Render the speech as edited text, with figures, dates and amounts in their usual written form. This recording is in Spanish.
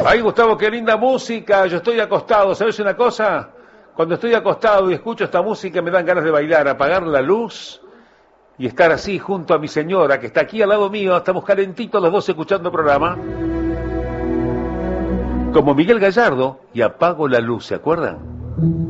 Ay, Gustavo, qué linda música. Yo estoy acostado. ¿Sabes una cosa? Cuando estoy acostado y escucho esta música me dan ganas de bailar, apagar la luz y estar así junto a mi señora que está aquí al lado mío. Estamos calentitos los dos escuchando el programa. Como Miguel Gallardo y apago la luz, ¿se acuerdan?